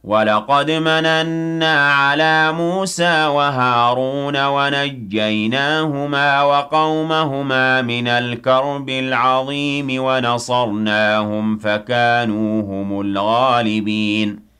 وَلَقَدْ مَنَنَّا عَلَىٰ مُوسَىٰ وَهَارُونَ وَنَجَّيْنَاهُمَا وَقَوْمَهُمَا مِنَ الْكَرْبِ الْعَظِيمِ وَنَصَرْنَاهُمْ فَكَانُوا هُمُ الْغَالِبِينَ